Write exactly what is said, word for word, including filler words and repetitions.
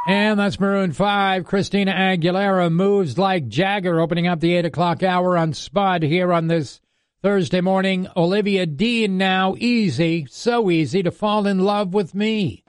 And that's Maroon five. Christina Aguilera, Moves Like Jagger, opening up the eight o'clock hour on Spud here on this Thursday morning. Olivia Dean now, Easy, so easy to fall in love with me.